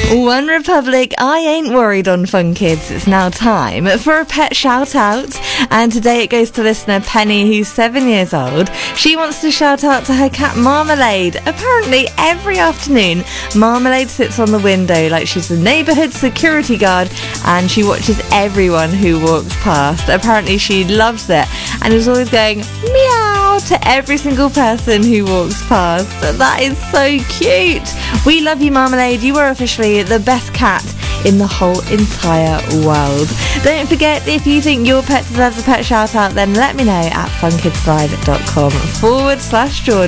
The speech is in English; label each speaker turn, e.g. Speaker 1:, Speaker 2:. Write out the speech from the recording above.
Speaker 1: One Republic, I ain't worried on Fun Kids. It's now time for a pet shout out, and today it goes to listener Penny, who's 7 years old. She wants to shout out to her cat Marmalade. Apparently every afternoon Marmalade sits on the window like she's the neighbourhood security guard, and she watches everyone who walks past. Apparently she loves it and is always going meow to every single person who walks past. That is so cute. We love you, Marmalade. You are officially the best cat in the whole entire world. Don't forget, if you think your pet deserves a pet shout out, then let me know at funkidslive.com/Georgie.